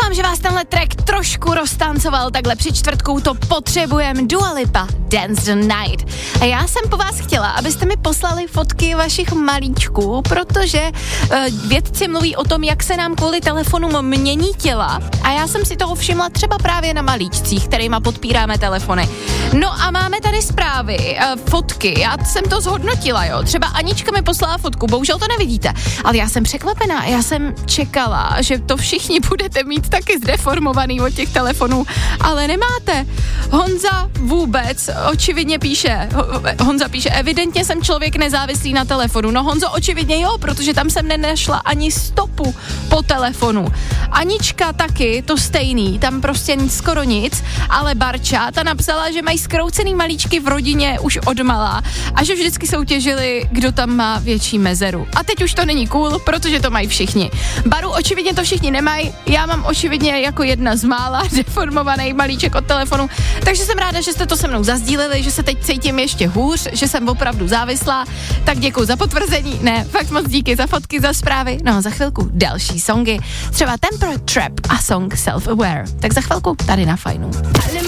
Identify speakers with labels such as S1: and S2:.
S1: Doufám, že vás tenhle track trošku roztancoval, takhle při čtvrtku to potřebujem. Dua Lipa, Dance the Night. A já jsem po vás chtěla, abyste mi poslali fotky vašich malíčků, protože vědci mluví o tom, jak se nám kvůli telefonům mění těla a já jsem si toho všimla třeba právě na malíčcích, kterýma podpíráme telefony. No a máme tady zprávy, fotky, já jsem to zhodnotila, jo. Třeba Anička mi poslala fotku, bohužel to nevidíte, ale já jsem překvapená, já jsem čekala, že to všichni budete mít taky zdeformovaný od těch telefonů, ale nemáte. Honza vůbec očividně píše, Honza píše, evidentně jsem člověk nezávislý na telefonu. No Honzo, očividně jo, protože tam jsem nenašla ani stopu po telefonu. Anička taky, to stejný, tam prostě skoro nic, ale Barča, ta napsala, že mají zkroucený malíčky v rodině už odmala a že vždycky soutěžili, kdo tam má větší mezeru. A teď už to není cool, protože to mají všichni. Baru očividně to všichni nemají, já mám očividně jako jedna z mála deformovaný malíček od telefonu, takže jsem ráda, že jste to se mnou zazdíleli, že se teď cítím ještě hůř, že jsem opravdu závislá, tak děkuji za potvrzení, ne, fakt moc díky za fotky, za zprávy, no a za chvilku další songy, třeba Temper Trap a song Self Aware, tak za chvilku tady na Fajnu.